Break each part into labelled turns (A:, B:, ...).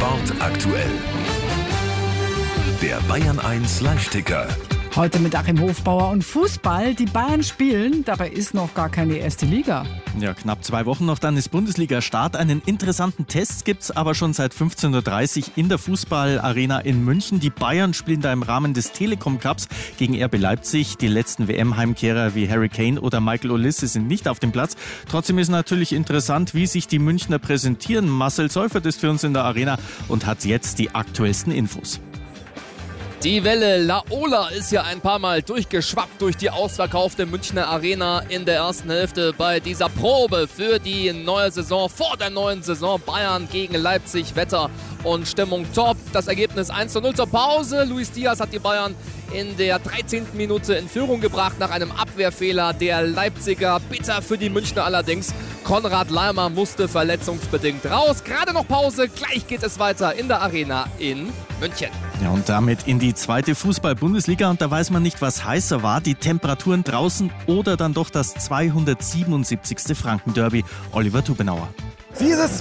A: Sport aktuell. Der Bayern 1 Live-Ticker.
B: Heute mit Achim Hofbauer und Fußball. Die Bayern spielen, dabei ist noch gar keine erste Liga.
C: Ja, knapp 2 Wochen noch, dann ist Bundesliga-Start. Einen interessanten Test gibt's aber schon seit 15.30 Uhr in der Fußballarena in München. Die Bayern spielen da im Rahmen des Telekom Cups gegen RB Leipzig. Die letzten WM-Heimkehrer wie Harry Kane oder Michael Olise sind nicht auf dem Platz. Trotzdem ist natürlich interessant, wie sich die Münchner präsentieren. Marcel Seufert ist für uns in der Arena und hat jetzt die aktuellsten Infos.
D: Die Welle Laola ist ja ein paar Mal durchgeschwappt durch die ausverkaufte Münchner Arena in der ersten Hälfte bei dieser Probe für die neue Saison, vor der neuen Saison. Bayern gegen Leipzig, Wetter und Stimmung top. Das Ergebnis 1:0 zur Pause. Luis Diaz hat die Bayern in der 13. Minute in Führung gebracht nach einem Abwehrfehler der Leipziger. Bitter für die Münchner allerdings. Konrad Laimer musste verletzungsbedingt raus. Gerade noch Pause, gleich geht es weiter in der Arena in München.
C: Ja, und damit in die zweite Fußball-Bundesliga. Und da weiß man nicht, was heißer war, die Temperaturen draußen oder dann doch das 277. Franken-Derby. Oliver Tubenauer.
E: Dieses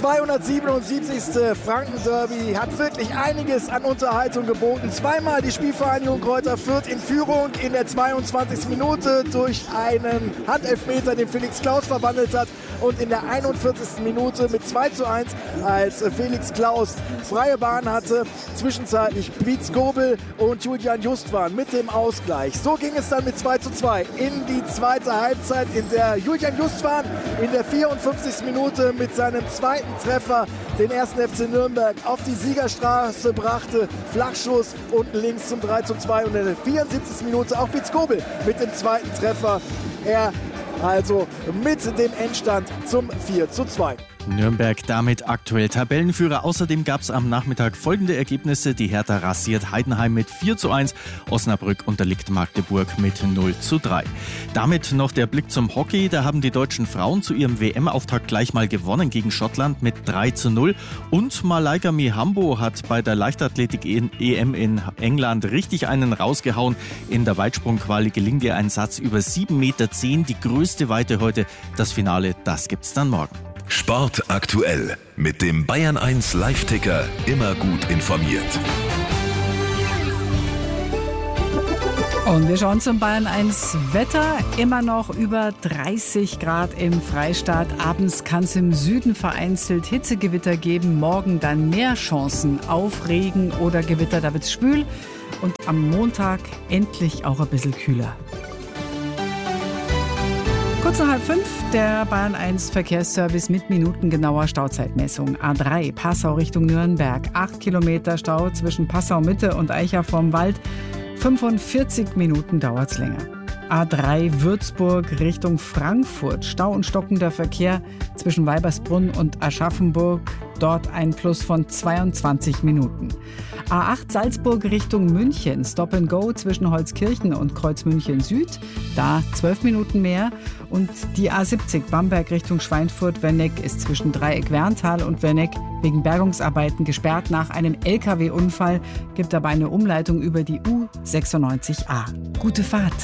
E: 277. Franken-Derby hat wirklich einiges an Unterhaltung geboten. Zweimal die Spielvereinigung Greuther Fürth in Führung in der 22. Minute durch einen Handelfmeter, den Felix Klaus verwandelt hat. Und in der 41. Minute mit 2:1, als Felix Klaus freie Bahn hatte, zwischenzeitlich Pietz Gobel und Julian Justwan mit dem Ausgleich. So ging es dann mit 2:2 in die zweite Halbzeit, in der Julian Justwan in der 54. Minute mit seinem zweiten Treffer den 1. FC Nürnberg auf die Siegerstraße brachte. Flachschuss unten links zum 3:2 und in der 74. Minute auch Pietz Gobel mit dem zweiten Treffer. Er also mit dem Endstand zum 4:2.
C: Nürnberg damit aktuell Tabellenführer. Außerdem gab es am Nachmittag folgende Ergebnisse. Die Hertha rasiert Heidenheim mit 4:1. Osnabrück unterliegt Magdeburg mit 0:3. Damit noch der Blick zum Hockey. Da haben die deutschen Frauen zu ihrem WM-Auftakt gleich mal gewonnen gegen Schottland mit 3:0. Und Malaika Mihambo hat bei der Leichtathletik-EM in England richtig einen rausgehauen. In der Weitsprung-Quali gelingt ihr ein Satz über 7,10 Meter, die größte Weite heute. Das Finale, das gibt's dann morgen.
A: Sport aktuell mit dem Bayern 1 Live-Ticker. Immer gut informiert.
B: Und wir schauen zum Bayern 1 Wetter. Immer noch über 30 Grad im Freistaat. Abends kann es im Süden vereinzelt Hitzegewitter geben. Morgen dann mehr Chancen auf Regen oder Gewitter. Da wird es schwül. Und am Montag endlich auch ein bisschen kühler. Kurz nach 4:30 der Bayern 1 Verkehrsservice mit minutengenauer Stauzeitmessung. A3 Passau Richtung Nürnberg. 8 Kilometer Stau zwischen Passau Mitte und Eicha vorm Wald. 45 Minuten dauert's länger. A3 Würzburg Richtung Frankfurt. Stau und stockender Verkehr zwischen Weibersbrunn und Aschaffenburg. Dort ein Plus von 22 Minuten. A8 Salzburg Richtung München. Stop and Go zwischen Holzkirchen und Kreuzmünchen Süd. Da 12 Minuten mehr. Und die A70 Bamberg Richtung Schweinfurt-Wenneck ist zwischen Dreieck-Werntal und Wenneck wegen Bergungsarbeiten gesperrt nach einem LKW-Unfall. Gibt aber eine Umleitung über die U96A. Gute Fahrt.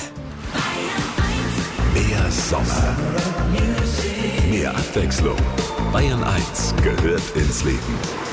A: Mehr Sommer. Mehr Abwechslung. Bayern 1 gehört ins Leben.